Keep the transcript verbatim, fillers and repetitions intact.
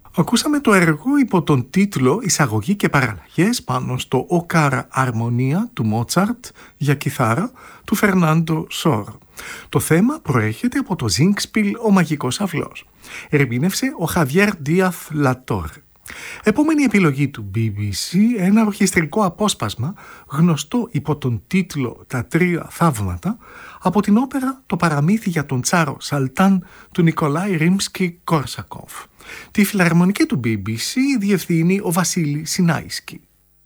Ακούσαμε το έργο υπό τον τίτλο «Εισαγωγή και παραλλαγές» πάνω στο «Ο Κάρα Αρμονία» του Μότσαρτ για κιθάρα του Φερνάντο Σόρ. Το θέμα προέρχεται από το Σίνγκσπιλ «Ο Μαγικός Αυλός». Ερμήνευσε ο Χαβιέρ Ντίαθ Λατόρ. Επόμενη επιλογή του μπι μπι σι, ένα ορχιστρικό απόσπασμα γνωστό υπό τον τίτλο «Τα τρία θαύματα» από την όπερα «Το παραμύθι για τον Τσάρο Σαλτάν» του Νικολάι Ρίμσκι Κόρσακοφ. Τη φιλαρμονική του μπι μπι σι διευθύνει ο Βασίλη Σινάισκι.